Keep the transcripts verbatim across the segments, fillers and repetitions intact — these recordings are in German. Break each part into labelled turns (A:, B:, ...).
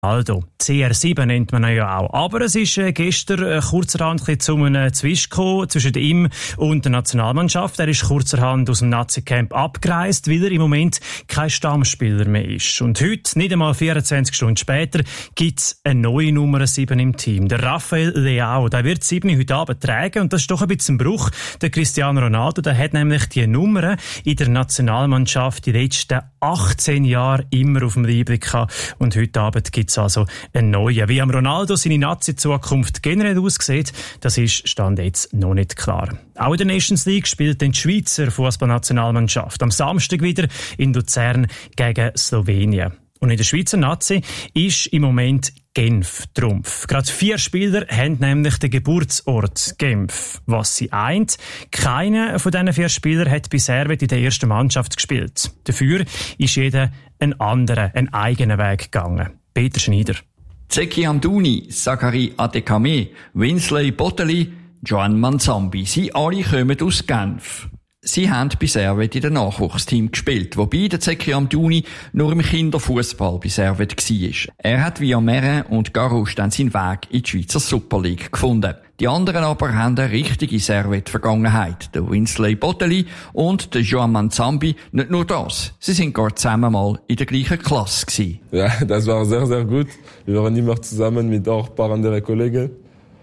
A: Ronaldo. C R sieben nennt man ihn ja auch. Aber es ist äh, gestern äh, kurzerhand ein zu einem Zwist gekommen zwischen ihm und der Nationalmannschaft. Er ist kurzerhand aus dem Nazi-Camp abgereist, weil er im Moment kein Stammspieler mehr ist. Und heute, nicht einmal vierundzwanzig Stunden später, gibt es eine neue Nummer sieben im Team. Der Rafael Leao. Der wird sieben heute Abend tragen. Und das ist doch ein bisschen ein Bruch. Der Cristiano Ronaldo, der hat nämlich die Nummer in der Nationalmannschaft die letzten achtzehn Jahre immer auf dem Liebling gehabt. Und heute Abend gibt es also ein neuer. Wie am Ronaldo seine Nazi-Zukunft generell aussieht, das ist Stand jetzt noch nicht klar. Auch in der Nations League spielt die Schweizer Fußballnationalmannschaft am Samstag wieder in Luzern gegen Slowenien. Und in der Schweizer Nazi ist im Moment Genf Trumpf. Gerade vier Spieler haben nämlich den Geburtsort Genf. Was sie eint, keiner von diesen vier Spielern hat bisher in der ersten Mannschaft gespielt. Dafür ist jeder einen anderen, einen eigenen Weg gegangen. Peter Schneider.
B: Zeki Amdouni, Zachary Adekame, Winsley Botteli, Joan Manzambi, sie alle kommen aus Genf. Sie haben bisher in dem Nachwuchsteam gespielt, wobei der Zeki Amdouni nur im Kinderfußball bisher war. Er hat via Meren und Garous dann seinen Weg in die Schweizer Super League gefunden. Die anderen aber haben eine richtige Servet-Vergangenheit. Der Winsley Botteli und der Joan Manzambi, nicht nur das. Sie sind gar zusammen mal in der gleichen Klasse gewesen.
C: Ja, das war sehr, sehr gut. Wir waren immer zusammen mit auch ein paar anderen Kollegen.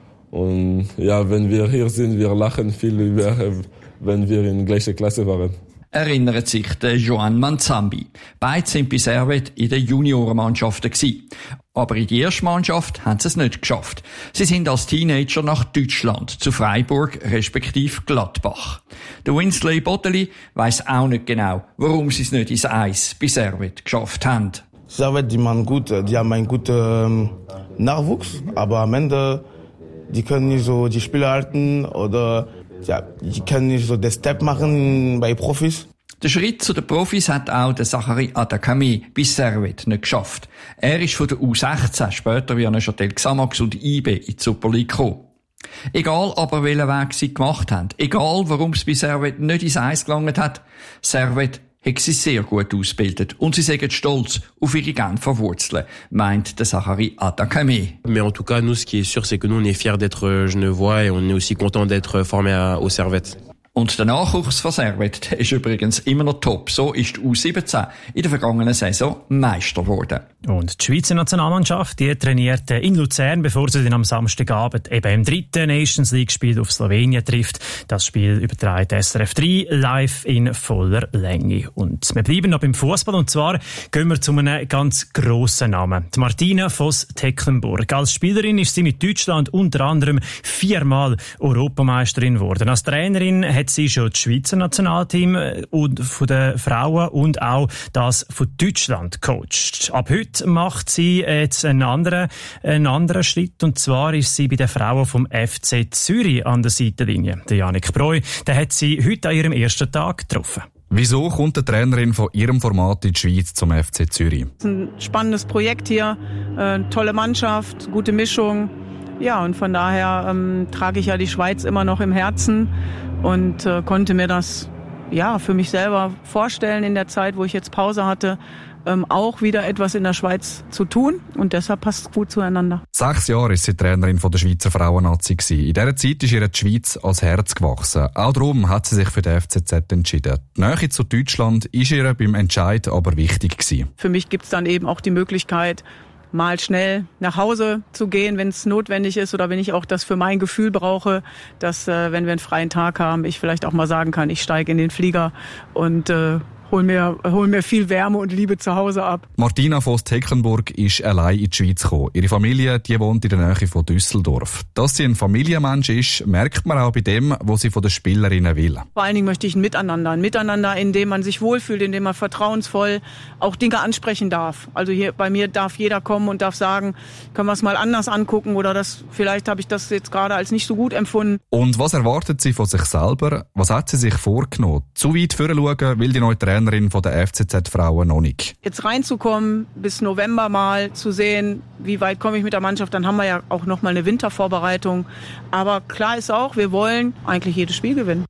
C: Und ja, wenn wir hier sind, wir lachen viel über, wenn wir in der gleichen Klasse waren.
B: Erinnert sich der Joan Manzambi. Beide sind bei Servet in den Juniorenmannschaften gewesen. Aber in die erste Mannschaft haben sie es nicht geschafft. Sie sind als Teenager nach Deutschland, zu Freiburg respektive Gladbach. Der Winsley Botteli weiss auch nicht genau, warum sie es nicht ins Eis bei Servet geschafft haben.
D: Servet, die machen gut, die haben einen guten ähm, Nachwuchs, aber am Ende, die können nicht so die Spiele halten oder ja, die können nicht so den Step machen bei Profis.
B: Der Schritt zu den Profis hat auch der Zachary Adekame bei Servet nicht geschafft. Er ist von der U sechzehn später wie Neuchâtel Xamax und I B in die Super League gekommen. Egal aber welchen Weg sie gemacht haben, egal warum es bei Servet nicht ins Eis gelangt hat, Servet hat sie sehr gut ausgebildet und sie sind stolz auf ihre Genfer Wurzeln, meint der Zachary Adekame.
E: Mais en tout cas, nous, ce qui est sûr, c'est que nous, on est fiers d'être Genevois et on est aussi content d'être formés au Servette.
B: Und der Nachwuchs von Servet ist übrigens immer noch top. So ist die U siebzehn in der vergangenen Saison Meister geworden.
A: Und die Schweizer Nationalmannschaft, die trainiert in Luzern, bevor sie dann am Samstagabend eben im dritten Nations League Spiel auf Slowenien trifft. Das Spiel überträgt S R F drei live in voller Länge. Und wir bleiben noch beim Fußball, und zwar gehen wir zu einem ganz grossen Namen. Die Martina Voss-Tecklenburg. Als Spielerin ist sie mit Deutschland unter anderem viermal Europameisterin geworden. Als Trainerin hat sie schon das Schweizer Nationalteam und von den Frauen und auch das von Deutschland coacht. Ab heute macht sie jetzt einen anderen, einen anderen Schritt, und zwar ist sie bei den Frauen vom F C Zürich an der Seitenlinie. Der Janik Breu, der hat sie heute an ihrem ersten Tag getroffen.
F: Wieso kommt die Trainerin von ihrem Format in die Schweiz zum F C Zürich?
G: Es ist ein spannendes Projekt hier, äh, tolle Mannschaft, gute Mischung. Ja, und von daher ähm, trage ich ja die Schweiz immer noch im Herzen und äh, konnte mir das ja für mich selber vorstellen in der Zeit, wo ich jetzt Pause hatte, ähm, auch wieder etwas in der Schweiz zu tun, und deshalb passt es gut zueinander.
F: Sechs Jahre ist sie Trainerin von der Schweizer Frauen-Nazi gewesen. In dieser Zeit ist ihr die Schweiz als Herz gewachsen. Auch darum hat sie sich für den F C Z entschieden. Die Nähe zu Deutschland ist ihr beim Entscheid aber wichtig gewesen.
G: Für mich gibt es dann eben auch die Möglichkeit, mal schnell nach Hause zu gehen, wenn es notwendig ist, oder wenn ich auch das für mein Gefühl brauche, dass, äh, wenn wir einen freien Tag haben, ich vielleicht auch mal sagen kann, ich steige in den Flieger und äh, hol mir, hol mir viel Wärme und Liebe zu Hause ab.
F: Martina Voss-Tecklenburg ist allein in die Schweiz gekommen. Ihre Familie, die wohnt in der Nähe von Düsseldorf. Dass sie ein Familienmensch ist, merkt man auch bei dem, was sie von den Spielerinnen will.
G: Vor allen Dingen möchte ich ein Miteinander. Ein Miteinander, in dem man sich wohlfühlt, in dem man vertrauensvoll auch Dinge ansprechen darf. Also hier bei mir darf jeder kommen und darf sagen, können wir es mal anders angucken, oder das, vielleicht habe ich das jetzt gerade als nicht so gut empfunden.
F: Und was erwartet sie von sich selber? Was hat sie sich vorgenommen? Zu weit vorschauen will die neue Trainerin von der F C Z-Frauen noch nicht.
G: Jetzt reinzukommen, bis November mal zu sehen, wie weit komme ich mit der Mannschaft, dann haben wir ja auch noch mal eine Wintervorbereitung. Aber klar ist auch, wir wollen eigentlich jedes Spiel gewinnen.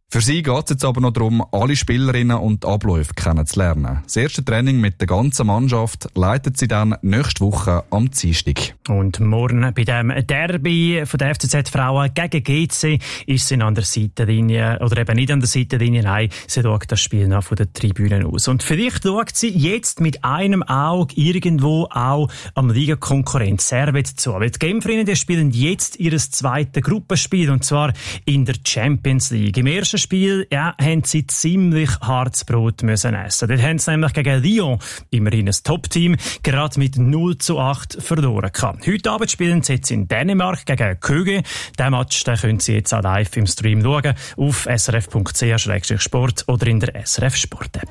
F: Für sie geht es jetzt aber noch darum, alle Spielerinnen und Abläufe kennenzulernen. Das erste Training mit der ganzen Mannschaft leitet sie dann nächste Woche am Dienstag.
A: Und morgen bei dem Derby von der F C Z-Frauen gegen G C ist sie an der Seitenlinie, oder eben nicht an der Seitenlinie, nein, sie schaut das Spiel noch von der Tribüne aus. Und vielleicht schaut sie jetzt mit einem Auge irgendwo auch am Liga-Konkurrent Servet zu. Weil die Genferinnen, die spielen jetzt ihr zweites Gruppenspiel, und zwar in der Champions League. Im ersten Spiel, ja, haben sie ziemlich hartes Brot müssen essen. Dort haben sie nämlich gegen Lyon, immerhin ein Top-Team, gerade mit null zu acht verloren gehabt. Heute Abend spielen sie jetzt in Dänemark gegen Køge. Den Match, den können Sie jetzt auch live im Stream schauen, auf s r f punkt c h slash sport oder in der S R F Sport-App.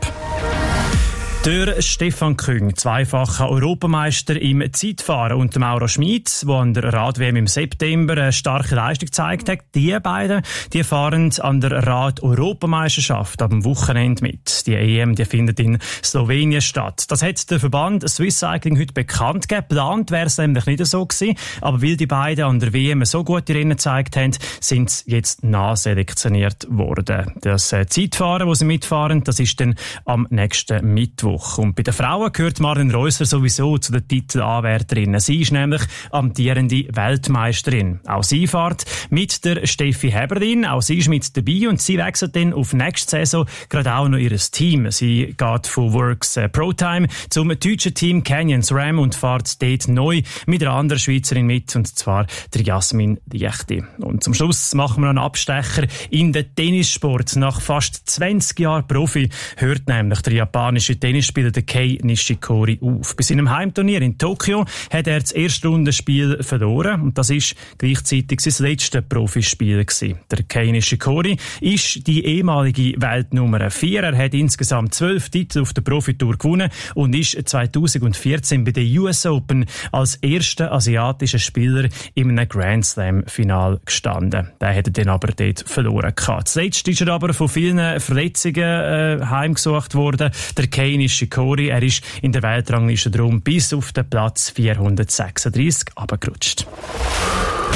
A: Der Stefan Küng, zweifacher Europameister im Zeitfahren, und Mauro Schmid, der an der Rad-W M im September eine starke Leistung gezeigt hat, die beiden, die fahren an der Rad-Europameisterschaft ab dem Wochenende mit. Die E M, die findet in Slowenien statt. Das hat der Verband Swiss Cycling heute bekannt gegeben. Geplant wäre es nämlich nicht so gewesen, aber weil die beiden an der W M so gute Rennen gezeigt haben, sind sie jetzt nachselektioniert worden. Das Zeitfahren, wo sie mitfahren, das ist dann am nächsten Mittwoch. Und bei den Frauen gehört Marlen Reusser sowieso zu den Titelanwärterinnen. Sie ist nämlich amtierende Weltmeisterin. Auch sie fährt mit der Steffi Heberlin. Auch sie ist mit dabei, und sie wechselt dann auf nächste Saison gerade auch noch ihr Team. Sie geht von Works äh, ProTime zum deutschen Team Canyon SRAM und fährt dort neu mit einer anderen Schweizerin mit, und zwar der Jasmin Liechti. Und zum Schluss machen wir noch einen Abstecher in den Tennissport. Nach fast zwanzig Jahren Profi hört nämlich der japanische Tennisspieler der Kei Nishikori auf. Bei seinem Heimturnier in Tokio hat er das erste Rundenspiel verloren, und das ist gleichzeitig sein letztes Profispiel gewesen. Der Kei Nishikori ist die ehemalige Weltnummer vier. Er hat insgesamt zwölf Titel auf der Profitour gewonnen und ist zweitausendvierzehn bei den U S Open als erster asiatischer Spieler in einem Grand Slam-Final gestanden. Der hat er dann aber dort verloren gehabt. Zuletzt ist er aber von vielen Verletzungen äh, heimgesucht worden. Der Kei Nishikori, er ist in der Weltrangliste drum bis auf den Platz vierhundertsechsunddreißig runtergerutscht.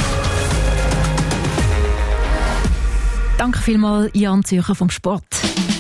H: Danke vielmals, Jan Zürcher vom Sport.